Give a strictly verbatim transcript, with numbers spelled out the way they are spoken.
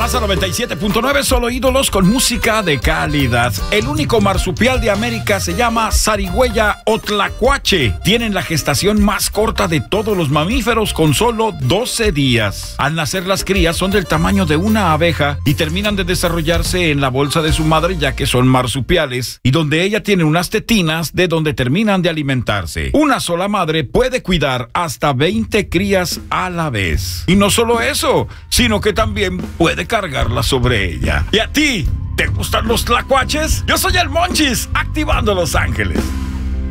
Pasa noventa y siete punto nueve, solo ídolos con música de calidad. El único marsupial de América se llama zarigüeya o tlacuache. Tienen la gestación más corta de todos los mamíferos con solo doce días. Al nacer las crías son del tamaño de una abeja y terminan de desarrollarse en la bolsa de su madre, ya que son marsupiales, y donde ella tiene unas tetinas de donde terminan de alimentarse. Una sola madre puede cuidar hasta veinte crías a la vez. Y no solo eso, sino que también puede cargarla sobre ella. ¿Y a ti? ¿Te gustan los tlacuaches? Yo soy el Monchis, activando Los Ángeles.